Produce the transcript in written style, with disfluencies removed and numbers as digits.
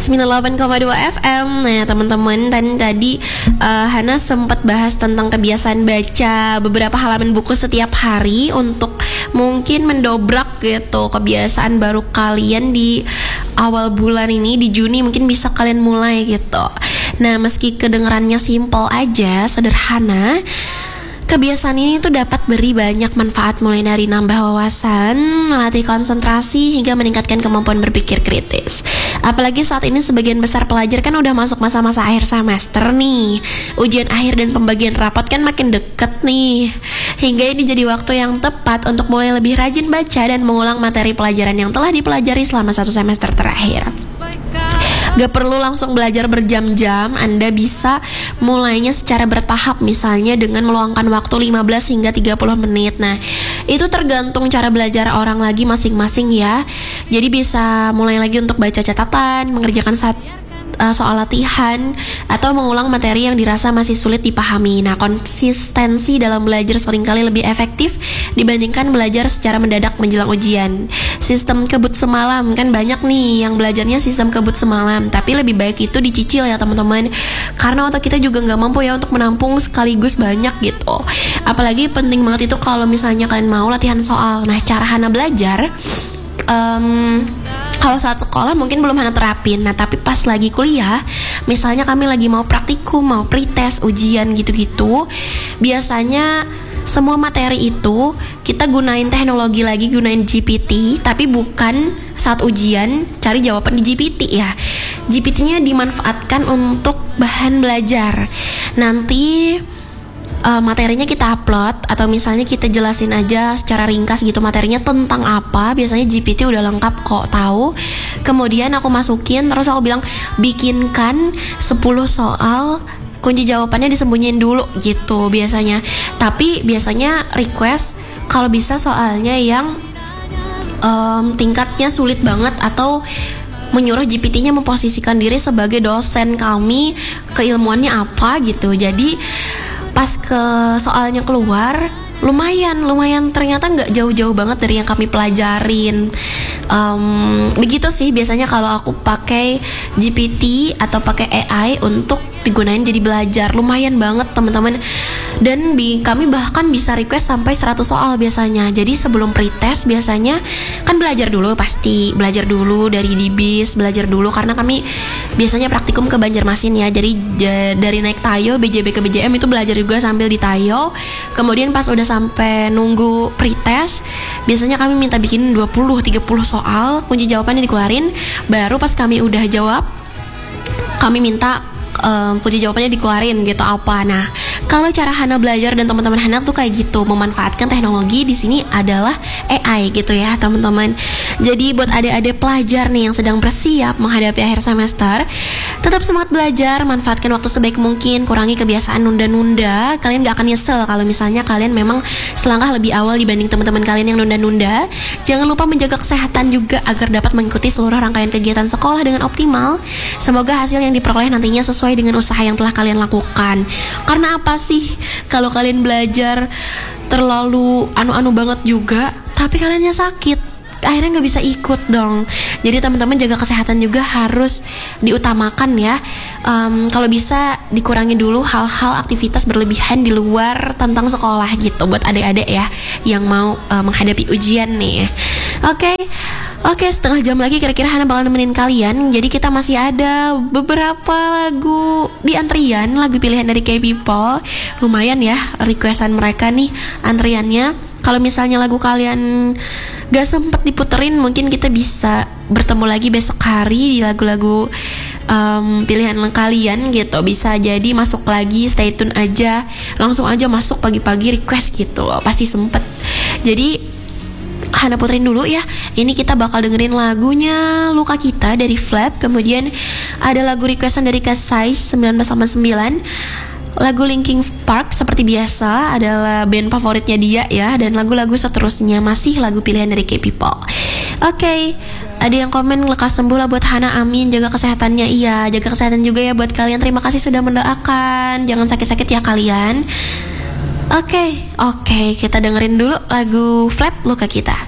98,2 FM. Nah teman-teman, tadi Hana sempat bahas tentang kebiasaan baca beberapa halaman buku setiap hari untuk mungkin mendobrak gitu kebiasaan baru kalian di awal bulan ini, di Juni mungkin bisa kalian mulai gitu. Nah meski kedengarannya simple aja, sederhana, kebiasaan ini tuh dapat beri banyak manfaat, mulai dari nambah wawasan, melatih konsentrasi, hingga meningkatkan kemampuan berpikir kritis. Apalagi saat ini sebagian besar pelajar kan udah masuk masa-masa akhir semester nih. Ujian akhir dan pembagian rapot kan makin deket nih. Hingga ini jadi waktu yang tepat untuk mulai lebih rajin baca dan mengulang materi pelajaran yang telah dipelajari selama 1 semester terakhir. Gak perlu langsung belajar berjam-jam, Anda bisa mulainya secara bertahap, misalnya dengan meluangkan waktu 15 hingga 30 menit. Nah, itu tergantung cara belajar orang lagi masing-masing ya. Jadi bisa mulai lagi untuk baca catatan, mengerjakan soal latihan, atau mengulang materi yang dirasa masih sulit dipahami. Nah, konsistensi dalam belajar seringkali lebih efektif dibandingkan belajar secara mendadak menjelang ujian. Sistem kebut semalam, kan banyak nih yang belajarnya sistem kebut semalam, tapi lebih baik itu dicicil ya teman-teman, karena otak kita juga nggak mampu ya untuk menampung sekaligus banyak gitu. Apalagi penting banget itu kalau misalnya kalian mau latihan soal. Nah, cara Hana belajar, kalau saat sekolah mungkin belum Hana terapin. Nah tapi pas lagi kuliah, misalnya kami lagi mau praktikum, mau pretest, ujian gitu-gitu, biasanya semua materi itu kita gunain teknologi lagi, gunain GPT. Tapi bukan saat ujian cari jawaban di GPT ya. GPT-nya dimanfaatkan untuk bahan belajar. Nanti materinya kita upload, atau misalnya kita jelasin aja secara ringkas gitu materinya tentang apa. Biasanya GPT udah lengkap kok tahu. Kemudian aku masukin, terus aku bilang bikinkan 10 soal, kunci jawabannya disembunyiin dulu gitu biasanya. Tapi biasanya request kalau bisa soalnya yang tingkatnya sulit banget, atau menyuruh GPT-nya memposisikan diri sebagai dosen kami, keilmuannya apa gitu. Jadi pas ke soalnya keluar, lumayan ternyata nggak jauh-jauh banget dari yang kami pelajarin. Begitu sih biasanya kalau aku pakai GPT atau pakai AI untuk digunain jadi belajar. Lumayan banget teman-teman. Dan kami bahkan bisa request sampai 100 soal biasanya. Jadi sebelum pretest biasanya kan belajar dulu, pasti belajar dulu dari DBIS, belajar dulu karena kami biasanya praktikum ke Banjarmasin ya. Jadi dari naik Tayo BJB ke BJM itu belajar juga sambil di Tayo. Kemudian pas udah sampai nunggu pretest, biasanya kami minta bikin 20-30 soal, kunci jawabannya dikeluarin. Baru pas kami udah jawab, kami minta kunci jawabannya dikeluarin gitu apa. Nah, kalau cara Hana belajar dan teman-teman Hana tuh kayak gitu, memanfaatkan teknologi di sini adalah AI gitu ya teman-teman. Jadi buat adik-adik pelajar nih yang sedang bersiap menghadapi akhir semester, tetap semangat belajar, manfaatkan waktu sebaik mungkin, kurangi kebiasaan nunda-nunda. Kalian gak akan nyesel kalau misalnya kalian memang selangkah lebih awal dibanding teman-teman kalian yang nunda-nunda. Jangan lupa menjaga kesehatan juga agar dapat mengikuti seluruh rangkaian kegiatan sekolah dengan optimal. Semoga hasil yang diperoleh nantinya sesuai dengan usaha yang telah kalian lakukan. Karena apa sih kalau kalian belajar terlalu anu-anu banget juga, tapi kaliannya sakit, akhirnya nggak bisa ikut dong. Jadi teman-teman jaga kesehatan juga harus diutamakan ya. Kalau bisa dikurangi dulu hal-hal aktivitas berlebihan di luar tentang sekolah gitu, buat adik-adik ya yang mau menghadapi ujian nih. Oke, setengah jam lagi kira-kira Hana bakal nemenin kalian. Jadi kita masih ada beberapa lagu di antrian, lagu pilihan dari K-People. Lumayan ya requestan mereka nih antriannya. Kalau misalnya lagu kalian gak sempet diputerin, mungkin kita bisa bertemu lagi besok hari di lagu-lagu pilihan kalian gitu. Bisa jadi masuk lagi, stay tune aja, langsung aja masuk pagi-pagi request gitu, pasti sempet. Jadi Hana puterin dulu ya. Ini kita bakal dengerin lagunya Luka Kita dari Flap. Kemudian ada lagu requestan dari Size 1989, lagu Linkin Park seperti biasa, adalah band favoritnya dia ya. Dan lagu-lagu seterusnya masih lagu pilihan dari K-People. Oke, ada yang komen lekas sembuh lah buat Hana, amin. Jaga kesehatannya, iya, jaga kesehatan juga ya buat kalian. Terima kasih sudah mendoakan, jangan sakit-sakit ya kalian. Oke, kita dengerin dulu lagu Flap Luka Kita.